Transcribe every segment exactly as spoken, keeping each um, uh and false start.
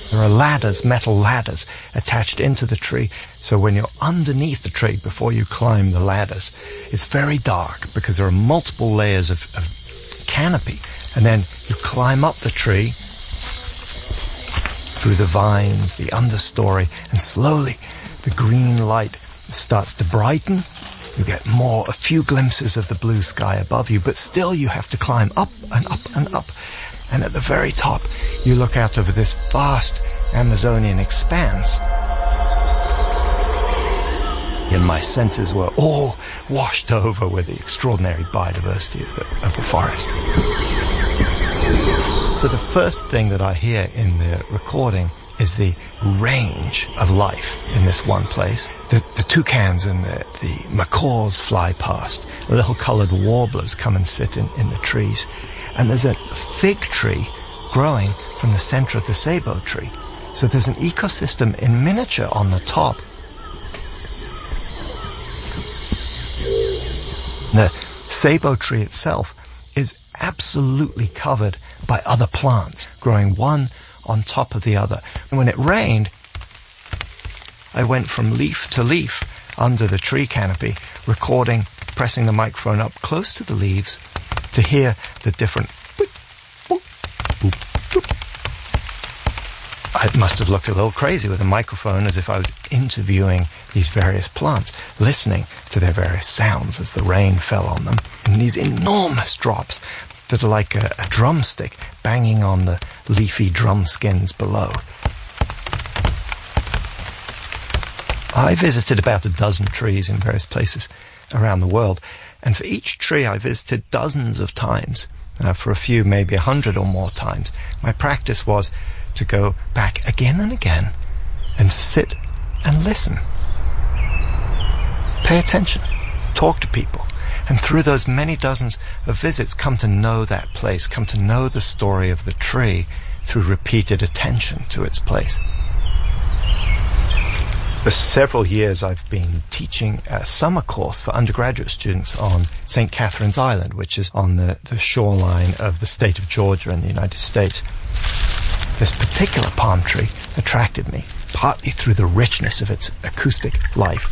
There are ladders, metal ladders, attached into the tree. So when you're underneath the tree, before you climb the ladders, it's very dark because there are multiple layers of, of canopy. And then you climb up the tree through the vines, the understory, and slowly the green light starts to brighten. You get more, a few glimpses of the blue sky above you, but still you have to climb up and up and up. And at the very top, you look out over this vast Amazonian expanse. And my senses were all washed over with the extraordinary biodiversity of the, of the forest. So the first thing that I hear in the recording is the range of life in this one place. The, the toucans and the, the macaws fly past. The little coloured warblers come and sit in, in the trees. And there's a fig tree growing from the center of the sabo tree. So there's an ecosystem in miniature on the top. The sabo tree itself is absolutely covered by other plants, growing one on top of the other. And when it rained, I went from leaf to leaf under the tree canopy, recording, pressing the microphone up close to the leaves to hear the different boop, boop, boop, boop. I must have looked a little crazy with a microphone, as if I was interviewing these various plants, listening to their various sounds as the rain fell on them. And these enormous drops that are like a, a drumstick banging on the leafy drum skins below. I visited about a dozen trees in various places around the world, and for each tree I visited dozens of times. Uh, for a few, maybe a hundred or more times. My practice was to go back again and again and to sit and listen. Pay attention. Talk to people. And through those many dozens of visits, come to know that place, come to know the story of the tree through repeated attention to its place. For several years, I've been teaching a summer course for undergraduate students on Saint Catherine's Island, which is on the, the shoreline of the state of Georgia in the United States. This particular palm tree attracted me, partly through the richness of its acoustic life.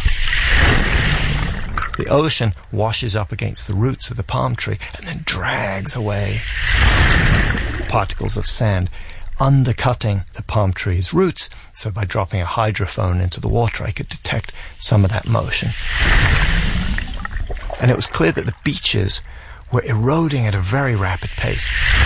The ocean washes up against the roots of the palm tree and then drags away particles of sand, undercutting the palm tree's roots. So by dropping a hydrophone into the water, I could detect some of that motion. And it was clear that the beaches were eroding at a very rapid pace.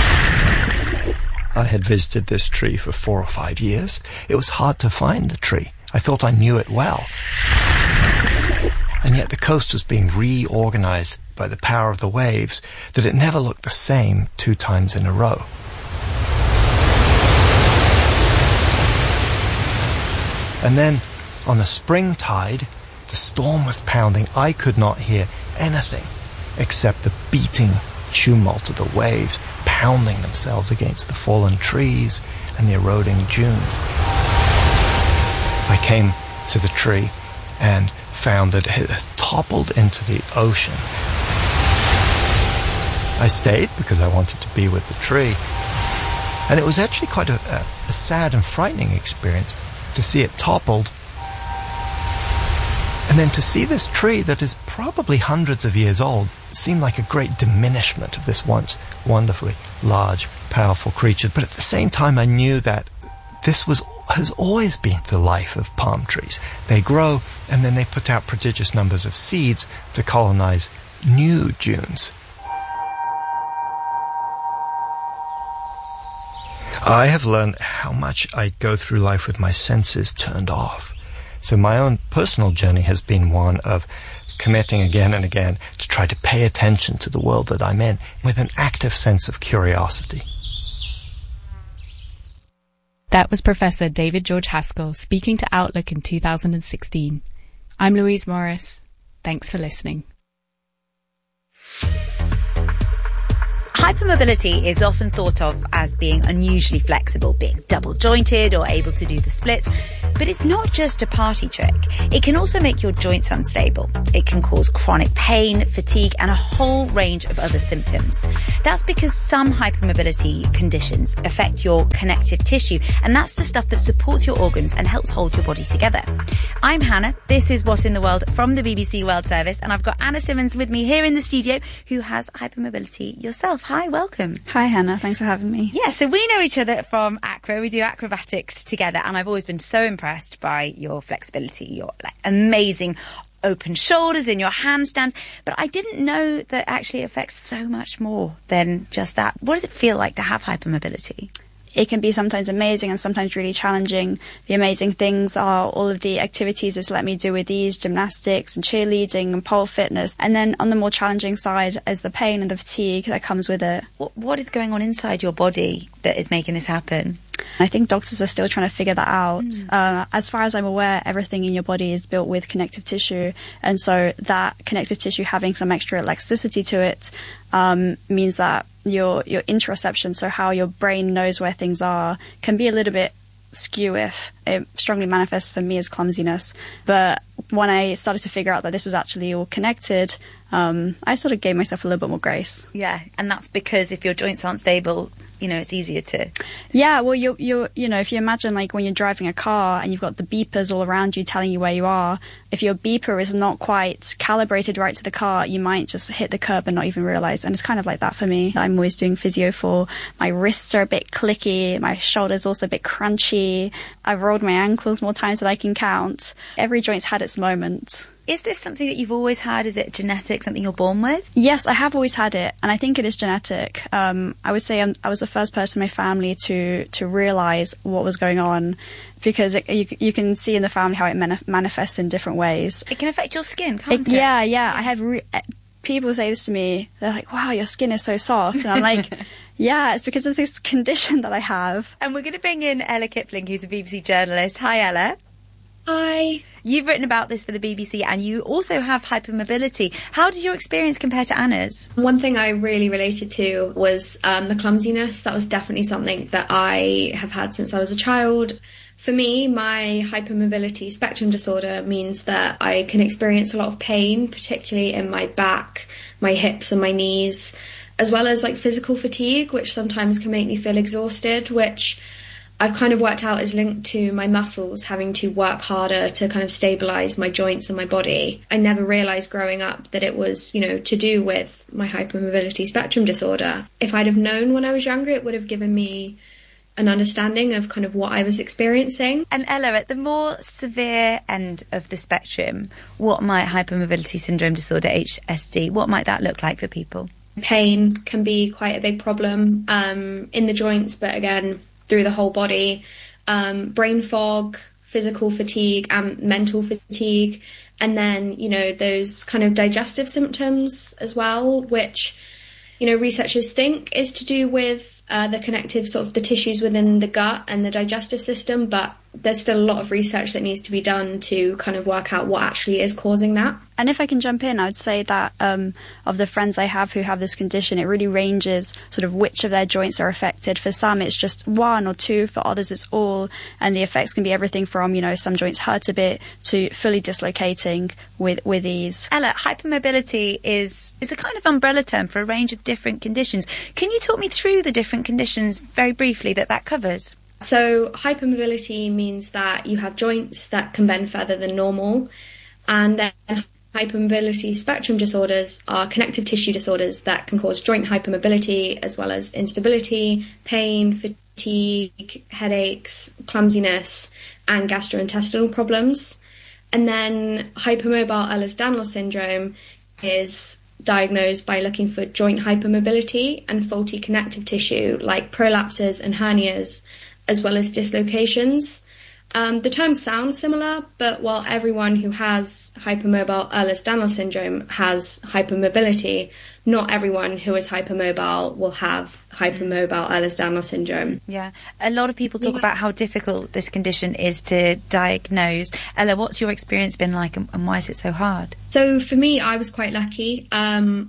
I had visited this tree for four or five years. It was hard to find the tree. I thought I knew it well. And yet the coast was being reorganized by the power of the waves, that it never looked the same two times in a row. And then, on the spring tide, the storm was pounding. I could not hear anything except the beating tumult of the waves pounding themselves against the fallen trees and the eroding dunes. I came to the tree and found that it has toppled into the ocean. I stayed because I wanted to be with the tree. And it was actually quite a, a, a sad and frightening experience to see it toppled. And then to see this tree that is probably hundreds of years old seemed like a great diminishment of this once wonderfully large, powerful creature. But at the same time, I knew that this was has always been the life of palm trees. They grow, and then they put out prodigious numbers of seeds to colonize new dunes. I have learned how much I go through life with my senses turned off. So my own personal journey has been one of committing again and again to try to pay attention to the world that I'm in with an active sense of curiosity. That was Professor David George Haskell speaking to Outlook in two thousand sixteen. I'm Louise Morris. Thanks for listening. Hypermobility is often thought of as being unusually flexible, being double-jointed or able to do the splits. But it's not just a party trick. It can also make your joints unstable. It can cause chronic pain, fatigue, and a whole range of other symptoms. That's because some hypermobility conditions affect your connective tissue, and that's the stuff that supports your organs and helps hold your body together. I'm Hannah. This is What in the World from the B B C World Service, and I've got Anna Simmons with me here in the studio, who has hypermobility yourself. Hi, welcome. Hi, Hannah. Thanks for having me. Yeah, so we know each other from Acro. We do acrobatics together, and I've always been so impressed by your flexibility, your like amazing open shoulders in your handstands. But I didn't know that actually it affects so much more than just that. What does it feel like to have hypermobility? It can be sometimes amazing and sometimes really challenging. The amazing things are all of the activities it's let me do with ease, gymnastics and cheerleading and pole fitness. And then on the more challenging side is the pain and the fatigue that comes with it. What, what is going on inside your body that is making this happen? I think doctors are still trying to figure that out. Mm. Uh, as far as I'm aware, everything in your body is built with connective tissue. And so that connective tissue having some extra elasticity to it um, means that your your interoception, so how your brain knows where things are, can be a little bit skew if it strongly manifests for me as clumsiness. But when I started to figure out that this was actually all connected, um, I sort of gave myself a little bit more grace. Yeah, and that's because if your joints aren't stable, you know, it's easier to... Yeah, well, you you you know, if you imagine like when you're driving a car and you've got the beepers all around you telling you where you are, if your beeper is not quite calibrated right to the car, you might just hit the curb and not even realize. And it's kind of like that for me. I'm always doing physio for my wrists are a bit clicky, my shoulders also a bit crunchy. I've rolled my ankles more times than I can count. Every joint's had its moment. Is this something that you've always had? Is it genetic, something you're born with? Yes, I have always had it, and I think it is genetic. Um, I would say I'm, I was the first person in my family to to realise what was going on, because it, you, you can see in the family how it manif- manifests in different ways. It can affect your skin, can't it? it? Yeah, yeah. I have re- people say this to me. They're like, "Wow, your skin is so soft," and I'm like, "Yeah, it's because of this condition that I have." And we're going to bring in Ella Kipling, who's a B B C journalist. Hi, Ella. Hi. You've written about this for the B B C and you also have hypermobility. How does your experience compare to Anna's? One thing I really related to was um, the clumsiness. That was definitely something that I have had since I was a child. For me, my hypermobility spectrum disorder means that I can experience a lot of pain, particularly in my back, my hips and my knees, as well as like physical fatigue, which sometimes can make me feel exhausted, which I've kind of worked out is linked to my muscles having to work harder to kind of stabilise my joints and my body. I never realised growing up that it was, you know, to do with my hypermobility spectrum disorder. If I'd have known when I was younger, it would have given me an understanding of kind of what I was experiencing. And Ella, at the more severe end of the spectrum, what might hypermobility syndrome disorder, H S D, what might that look like for people? Pain can be quite a big problem um, in the joints, but again, through the whole body, um, brain fog, physical fatigue and mental fatigue, and then, you know, those kind of digestive symptoms as well, which, you know, researchers think is to do with uh, the connective sort of the tissues within the gut and the digestive system, but there's still a lot of research that needs to be done to kind of work out what actually is causing that. And if I can jump in, I would say that um, of the friends I have who have this condition, it really ranges sort of which of their joints are affected. For some, it's just one or two. For others, it's all. And the effects can be everything from, you know, some joints hurt a bit to fully dislocating with, with ease. Ella, hypermobility is, is a kind of umbrella term for a range of different conditions. Can you talk me through the different conditions very briefly that that covers? So hypermobility means that you have joints that can bend further than normal, and then hypermobility spectrum disorders are connective tissue disorders that can cause joint hypermobility as well as instability, pain, fatigue, headaches, clumsiness, and gastrointestinal problems. And then hypermobile Ehlers-Danlos syndrome is diagnosed by looking for joint hypermobility and faulty connective tissue like prolapses and hernias, as well as dislocations. Um, the terms sound similar, but while everyone who has hypermobile Ehlers-Danlos syndrome has hypermobility, not everyone who is hypermobile will have hypermobile Ehlers-Danlos syndrome. Yeah. A lot of people talk Yeah. about how difficult this condition is to diagnose. Ella, what's your experience been like, and, and why is it so hard? So for me, I was quite lucky. Um,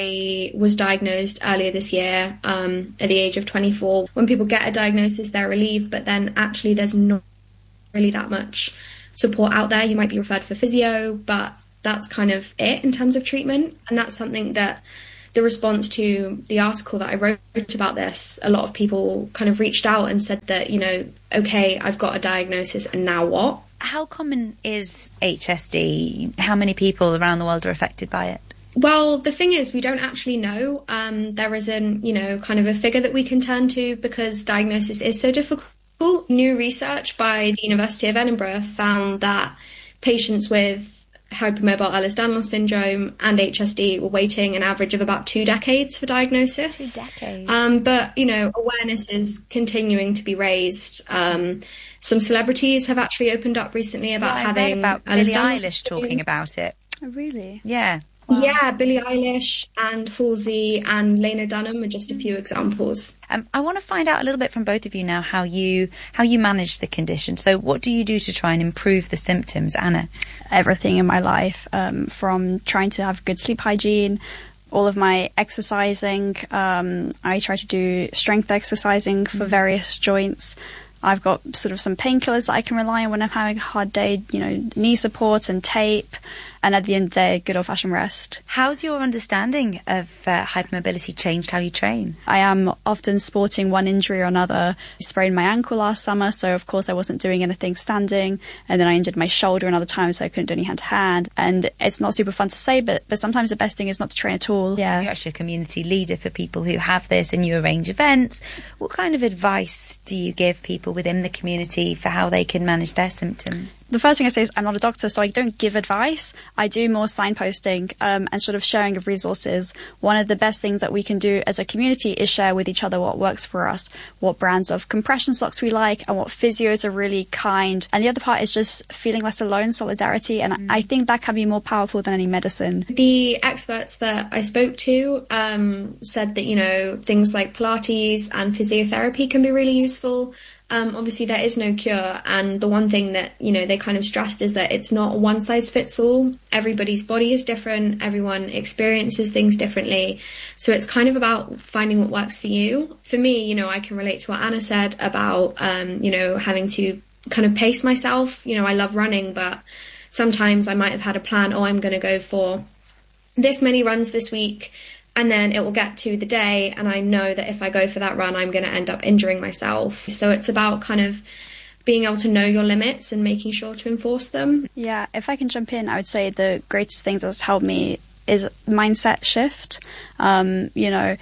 I was diagnosed earlier this year um, at the age of twenty-four. When people get a diagnosis, they're relieved, but then actually there's not really that much support out there. You might be referred for physio, but that's kind of it in terms of treatment. And that's something that the response to the article that I wrote about this, a lot of people kind of reached out and said that, you know, okay, I've got a diagnosis and now what? How common is H S D? How many people around the world are affected by it? Well, the thing is, we don't actually know. Um, there isn't, you know, kind of a figure that we can turn to because diagnosis is so difficult. New research by the University of Edinburgh found that patients with hypermobile Ehlers-Danlos syndrome and H S D were waiting an average of about two decades for diagnosis. Two decades. Um, but, you know, awareness is continuing to be raised. Um, some celebrities have actually opened up recently about yeah, I having read about Billie Ehlers-Danlos Eilish talking about it. Oh, really? Yeah. Wow. Yeah, Billie Eilish and Halsey and Lena Dunham are just a few examples. Um, I want to find out a little bit from both of you now how you how you manage the condition. So what do you do to try and improve the symptoms, Anna? Everything in my life, um, from trying to have good sleep hygiene, all of my exercising. Um, I try to do strength exercising for various joints. I've got sort of some painkillers that I can rely on when I'm having a hard day, you know, knee support and tape. And at the end of the day, good old-fashioned rest. How's your understanding of uh, hypermobility changed how you train? I am often sporting one injury or another. I sprained my ankle last summer, so of course I wasn't doing anything standing. And then I injured my shoulder another time, so I couldn't do any hand-to-hand. And it's not super fun to say, but, but sometimes the best thing is not to train at all. Yeah. You're actually a community leader for people who have this, and you arrange events. What kind of advice do you give people within the community for how they can manage their symptoms? The first thing I say is I'm not a doctor, so I don't give advice. I do more signposting um, and sort of sharing of resources. One of the best things that we can do as a community is share with each other what works for us, what brands of compression socks we like, and what physios are really kind. And the other part is just feeling less alone, solidarity. And mm. I think that can be more powerful than any medicine. The experts that I spoke to um, said that, you know, things like Pilates and physiotherapy can be really useful. Um, obviously, there is no cure. And the one thing that, you know, they kind of stressed is that it's not one size fits all. Everybody's body is different. Everyone experiences things differently. So it's kind of about finding what works for you. For me, you know, I can relate to what Anna said about, um, you know, having to kind of pace myself. You know, I love running, but sometimes I might have had a plan. Oh, I'm going to go for this many runs this week. And then it will get to the day and I know that if I go for that run, I'm going to end up injuring myself. So it's about kind of being able to know your limits and making sure to enforce them. Yeah, if I can jump in, I would say the greatest thing that's helped me is mindset shift. Um, you know,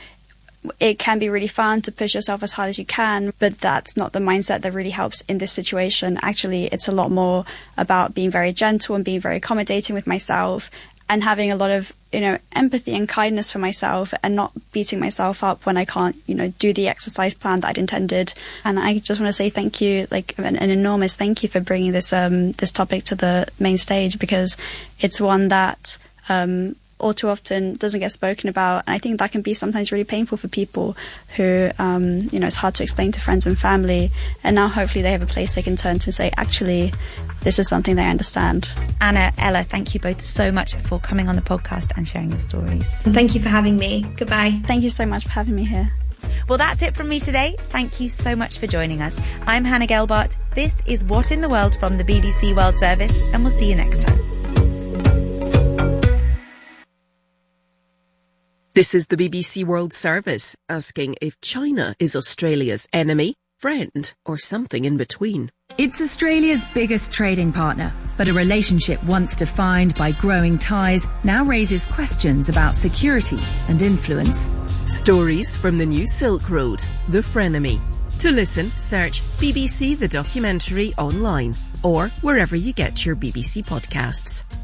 it can be really fun to push yourself as hard as you can, but that's not the mindset that really helps in this situation. Actually, it's a lot more about being very gentle and being very accommodating with myself and having a lot of, you know, empathy and kindness for myself and not beating myself up when I can't, you know, do the exercise plan that I'd intended. And I just want to say thank you, like an, an enormous thank you for bringing this, um, this topic to the main stage, because it's one that, um, all too often doesn't get spoken about. And I think that can be sometimes really painful for people who, um, you know, it's hard to explain to friends and family. And now hopefully they have a place they can turn to and say, actually, this is something they understand. Anna, Ella, thank you both so much for coming on the podcast and sharing your stories. Thank you for having me. Goodbye. Thank you so much for having me here. Well, that's it from me today. Thank you so much for joining us. I'm Hannah Gelbart. This is What in the World from the B B C World Service, and we'll see you next time. This is the B B C World Service, asking if China is Australia's enemy, friend, or something in between. It's Australia's biggest trading partner, but a relationship once defined by growing ties now raises questions about security and influence. Stories from the new Silk Road, the frenemy. To listen, search B B C The Documentary online or wherever you get your B B C podcasts.